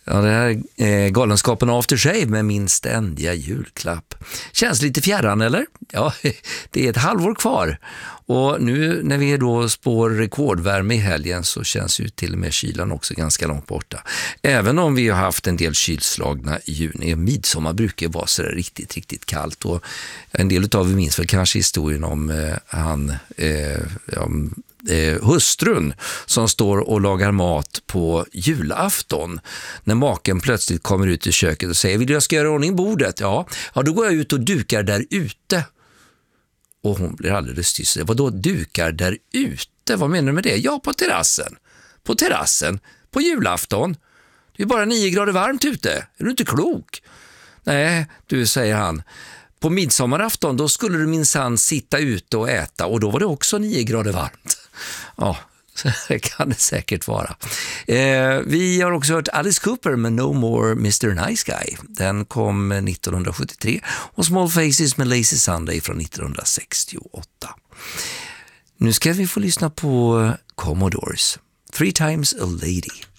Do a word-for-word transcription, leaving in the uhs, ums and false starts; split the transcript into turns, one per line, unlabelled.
Ja, det här är Galenskapen After Shave med min ständiga julklapp. Känns lite fjärran, eller? Ja, det är ett halvår kvar. Och nu när vi då spår rekordvärme i helgen så känns ju till och med kylan också ganska långt borta. Även om vi har haft en del kylslagna i juni. Midsommar brukar vara så riktigt, riktigt kallt. Och en del av vi minns väl kanske historien om eh, han... Eh, om, Eh, hustrun som står och lagar mat på julafton när maken plötsligt kommer ut i köket och säger: vill jag ska göra ordning bordet? Ja, ja då går jag ut och dukar där ute. Och hon blir alldeles tyst. Vadå dukar där ute? Vad menar du med det? Ja, på terrassen. På terrassen. På julafton. Det är bara nio grader varmt ute. Är du inte klok? Nej, du, säger han. På midsommarafton då skulle du minsann sitta ute och äta och då var det också nio grader varmt. Ja, det kan det säkert vara. Eh, vi har också hört Alice Cooper med No More mister Nice Guy. Den kom nittonhundrasjuttiotre och Small Faces med Lazy Sunday från nittonhundrasextioåtta. Nu ska vi få lyssna på Commodores. Three Times a Lady.